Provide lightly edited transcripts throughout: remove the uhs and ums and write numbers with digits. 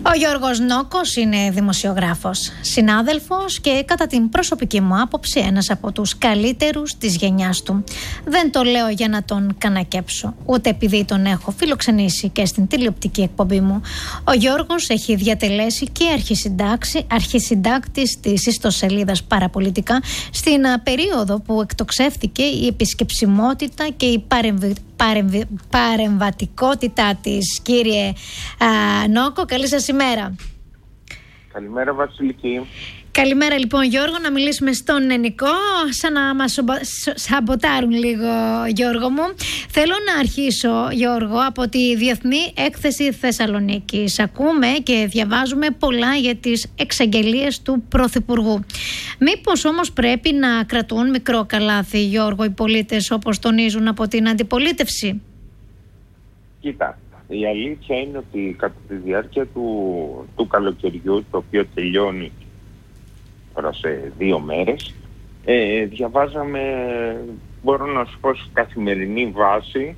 Ο Γιώργος Νόκος είναι δημοσιογράφος, συνάδελφος και κατά την προσωπική μου άποψη ένας από τους καλύτερους της γενιάς του. Δεν το λέω για να τον κανακέψω, ούτε επειδή τον έχω φιλοξενήσει και στην τηλεοπτική εκπομπή μου. Ο Γιώργος έχει διατελέσει και αρχισυντάκτης της ιστοσελίδας Παραπολιτικά στην περίοδο που εκτοξεύτηκε η επισκεψιμότητα και η παρεμβατικότητά της. Κύριε Νόκο, καλή σας ημέρα. Καλημέρα Βασιλική. Καλημέρα λοιπόν Γιώργο, να μιλήσουμε στον Ενικό, σαν να μας σαμποτάρουν λίγο Γιώργο μου. Θέλω να αρχίσω Γιώργο από τη Διεθνή Έκθεση Θεσσαλονίκης. Ακούμε και διαβάζουμε πολλά για τις εξαγγελίες του Πρωθυπουργού. Μήπως όμως πρέπει να κρατούν μικρό καλάθι Γιώργο οι πολίτες, όπως τονίζουν από την αντιπολίτευση? Κοίτα, η αλήθεια είναι ότι κατά τη διάρκεια του καλοκαιριού, το οποίο τελειώνει σε 2 μέρες, διαβάζαμε, μπορώ να σου πω, σε καθημερινή βάση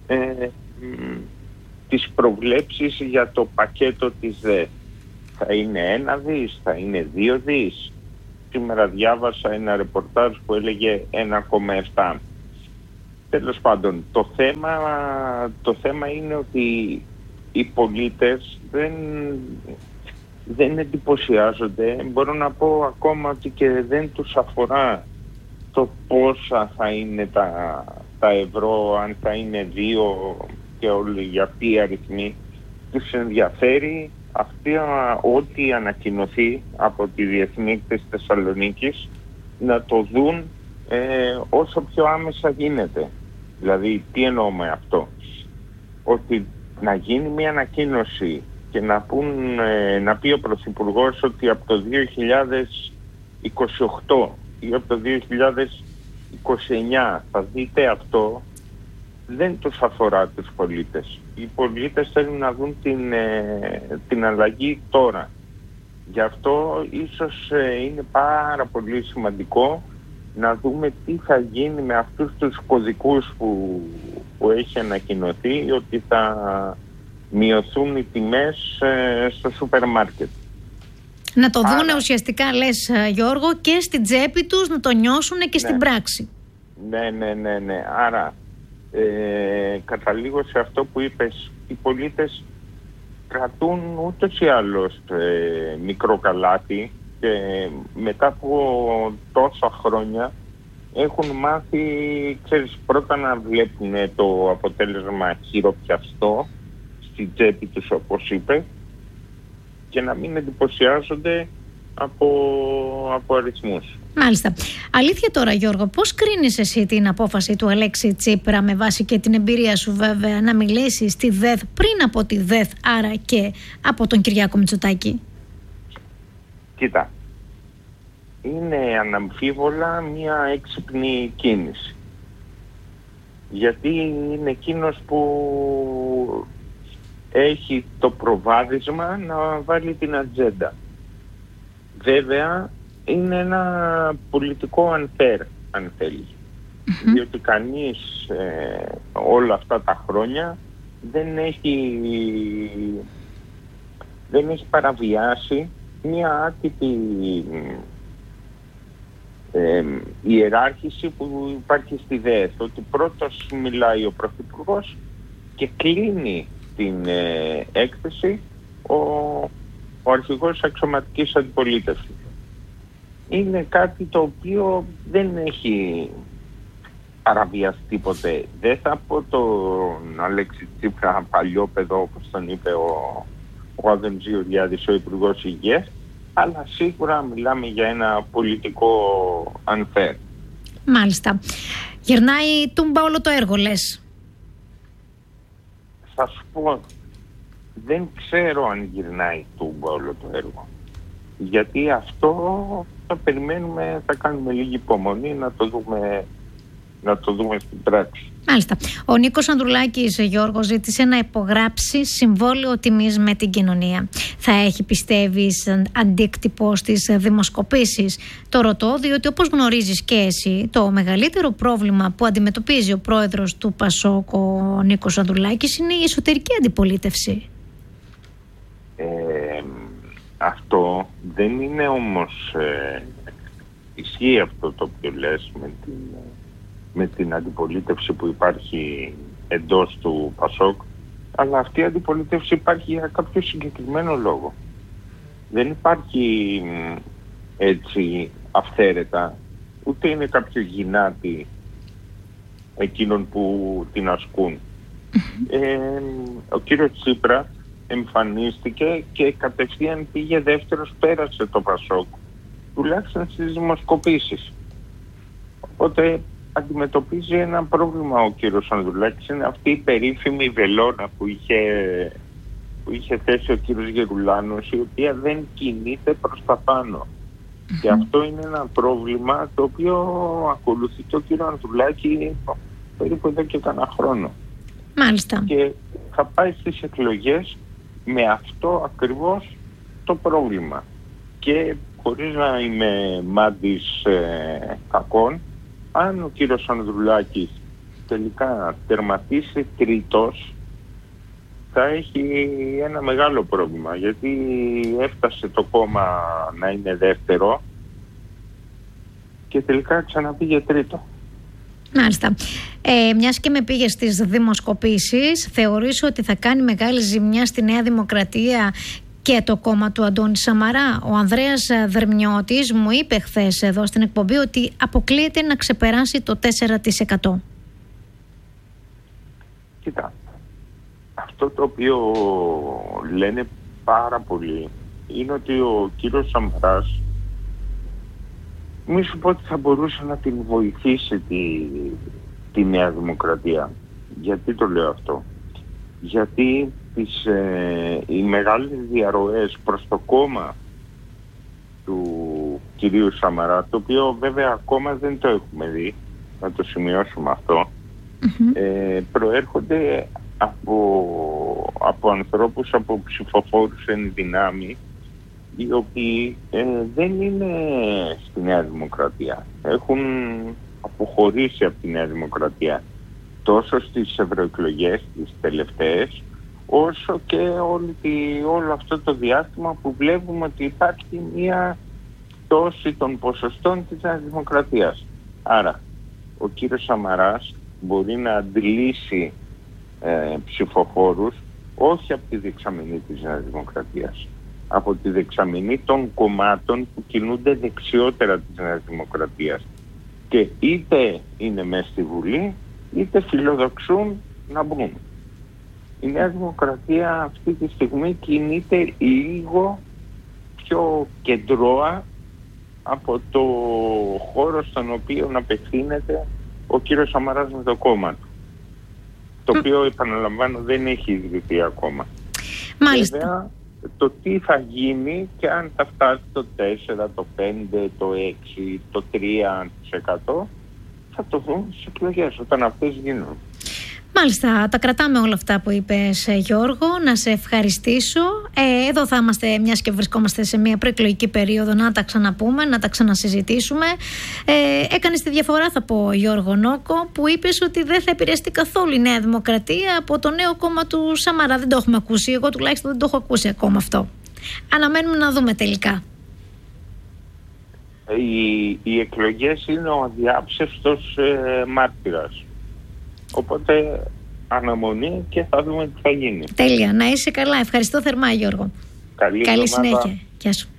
τις προβλέψεις για το πακέτο της ΔΕΘ. Θα είναι 1 δις, θα είναι 2 δις. Σήμερα διάβασα ένα ρεπορτάζ που έλεγε 1,7. Τέλος πάντων, το θέμα είναι ότι οι πολίτες δεν εντυπωσιάζονται. Μπορώ να πω ακόμα ότι και δεν τους αφορά το πόσα θα είναι τα ευρώ, αν θα είναι 2 και όλοι για αυτοί αριθμοί. Τους ενδιαφέρει ό,τι ανακοινωθεί από τη Διεθνή Έκθεση Θεσσαλονίκης να το δουν όσο πιο άμεσα γίνεται. Δηλαδή, τι εννοώ με αυτό? Ότι να γίνει μια ανακοίνωση και να πει ο Πρωθυπουργός ότι από το 2028 ή από το 2029 θα δείτε αυτό, δεν τους αφορά τους πολίτες. Οι πολίτες θέλουν να δουν την αλλαγή τώρα. Γι' αυτό ίσως είναι πάρα πολύ σημαντικό να δούμε τι θα γίνει με αυτούς τους κωδικούς που έχει ανακοινωθεί, ότι θα μειωθούν οι τιμές στο σούπερ μάρκετ. Να το δούνε ουσιαστικά, λες Γιώργο, και στην τσέπη τους, να το νιώσουν και στην πράξη. Ναι. Άρα καταλήγω σε αυτό που είπες. Οι πολίτες κρατούν ούτως ή άλλως μικρό καλάθι και μετά από τόσα χρόνια έχουν μάθει, ξέρεις, πρώτα να βλέπουν το αποτέλεσμα χειροπιαστό στην τσέπη τους, όπως είπε, και να μην εντυπωσιάζονται από αριθμούς. Μάλιστα. Αλήθεια τώρα Γιώργο, πώς κρίνεις εσύ την απόφαση του Αλέξη Τσίπρα, με βάση και την εμπειρία σου βέβαια, να μιλήσει στη ΔΕΘ πριν από τη ΔΕΘ, άρα και από τον Κυριάκο Μητσοτάκη? Κοίτα, είναι αναμφίβολα μια έξυπνη κίνηση, γιατί είναι εκείνος που έχει το προβάδισμα να βάλει την ατζέντα. Βέβαια είναι ένα πολιτικό unfair, αν θέλει, διότι κανείς όλα αυτά τα χρόνια δεν έχει παραβιάσει μια άτυπη ιεράρχηση που υπάρχει στη ΔΕΘ, ότι πρώτος μιλάει ο Πρωθυπουργός και κλείνει την έκθεση ο αρχηγός αξιωματικής αντιπολίτευσης. Είναι κάτι το οποίο δεν έχει παραβιαστεί ποτέ. Δεν θα πω τον Αλέξη Τσίπρα παλιόπαιδο, όπως τον είπε ο Άδωνης Γεωργιάδης, ο Υπουργός Υγείας, αλλά σίγουρα μιλάμε για ένα πολιτικό unfair. Μάλιστα. Γυρνάει τούμπα όλο το έργο, λες? Θα σου πω, δεν ξέρω αν γυρνάει τούμπα όλο το έργο. Γιατί αυτό θα περιμένουμε, θα κάνουμε λίγη υπομονή να το δούμε στην πράξη. Μάλιστα. Ο Νίκος Ανδρουλάκης, Γιώργο, ζήτησε να υπογράψει συμβόλαιο τιμής με την κοινωνία. Θα έχει, πιστεύεις, αντίκτυπο στις δημοσκοπήσεις? Το ρωτώ διότι, όπως γνωρίζεις και εσύ, το μεγαλύτερο πρόβλημα που αντιμετωπίζει ο πρόεδρος του ΠΑΣΟΚ, ο Νίκος Ανδρουλάκης, είναι η εσωτερική αντιπολίτευση. Αυτό δεν είναι όμως... ισχύει αυτό το οποίο λες με την αντιπολίτευση που υπάρχει εντός του ΠΑΣΟΚ, αλλά αυτή η αντιπολίτευση υπάρχει για κάποιο συγκεκριμένο λόγο. Δεν υπάρχει έτσι αυθαίρετα, ούτε είναι κάποιο γυνάτι εκείνων που την ασκούν. Ο κύριος Τσίπρας εμφανίστηκε και κατευθείαν πήγε δεύτερος, πέρασε το ΠΑΣΟΚ, τουλάχιστον στις δημοσκοπήσεις. Οπότε αντιμετωπίζει ένα πρόβλημα ο κύριος Ανδρουλάκης. Είναι αυτή η περίφημη βελόνα που είχε θέσει ο κύριος Γερουλάνος, η οποία δεν κινείται προς τα πάνω. Και αυτό είναι ένα πρόβλημα το οποίο ακολουθεί το κύριο Ανδρουλάκη περίπου εδώ και κανένα χρόνο. Μάλιστα. Και θα πάει στις εκλογές με αυτό ακριβώς το πρόβλημα. Και χωρίς να είμαι μάντης κακών, αν ο κύριος Ανδρουλάκης τελικά τερματίσει τρίτος, θα έχει ένα μεγάλο πρόβλημα, γιατί έφτασε το κόμμα να είναι δεύτερο και τελικά ξαναπήγε τρίτο. Μάλιστα. Μιας και με πήγε στις δημοσκοπήσεις, θεωρείς ότι θα κάνει μεγάλη ζημιά στη Νέα Δημοκρατία και το κόμμα του Αντώνη Σαμαρά? Ο Ανδρέας Δερμιώτης μου είπε χθες εδώ στην εκπομπή ότι αποκλείεται να ξεπεράσει το 4%. Κοίτα, αυτό το οποίο λένε πάρα πολύ είναι ότι ο κύριος Σαμαράς, μη σου πω ότι θα μπορούσε να την βοηθήσει τη Νέα Δημοκρατία. Γιατί το λέω αυτό? Γιατί οι μεγάλες διαρροές προς το κόμμα του κυρίου Σαμαρά, το οποίο βέβαια ακόμα δεν το έχουμε δει, να το σημειώσουμε αυτό, προέρχονται από ανθρώπους, από ψηφοφόρους εν δυνάμει, οι οποίοι δεν είναι στη Νέα Δημοκρατία. Έχουν αποχωρήσει από τη Νέα Δημοκρατία τόσο στις ευρωεκλογές, τις τελευταίες, όσο και όλο αυτό το διάστημα που βλέπουμε ότι υπάρχει μια πτώση των ποσοστών της Νέας Δημοκρατίας. Άρα, ο κύριος Σαμαράς μπορεί να αντλήσει ψηφοφόρους όχι από τη δεξαμενή της Νέας Δημοκρατίας, από τη δεξαμενή των κομμάτων που κινούνται δεξιότερα της Νέας Δημοκρατίας. Και είτε είναι μέσα στη Βουλή, είτε φιλοδοξούν να μπουν. Η Νέα Δημοκρατία αυτή τη στιγμή κινείται λίγο πιο κεντρώα από το χώρο στον οποίο απευθύνεται ο κύριος Σαμαράς με το κόμμα του, το οποίο, επαναλαμβάνω, δεν έχει ιδρυθεί ακόμα. Μάλιστα. Βέβαια, το τι θα γίνει και αν θα φτάσει το 4, το 5, το 6, το 3% θα το δούμε στις εκλογές όταν αυτές γίνουν. Μάλιστα, τα κρατάμε όλα αυτά που είπες, Γιώργο. Να σε ευχαριστήσω. Εδώ θα είμαστε, μιας και βρισκόμαστε σε μια προεκλογική περίοδο, να τα ξαναπούμε, να τα ξανασυζητήσουμε. Έκανες τη διαφορά, θα πω, Γιώργο Νόκο, που είπες ότι δεν θα επηρεαστεί καθόλου η Νέα Δημοκρατία από το νέο κόμμα του Σαμαρά. Δεν το έχουμε ακούσει. Εγώ τουλάχιστον δεν το έχω ακούσει ακόμα αυτό. Αναμένουμε να δούμε τελικά. Οι εκλογές είναι ο αδιάψευστος μάρτυρας. Οπότε αναμονή και θα δούμε τι θα γίνει. Τέλεια. Να είσαι καλά. Ευχαριστώ θερμά, Γιώργο. Καλή συνέχεια. Γεια σου.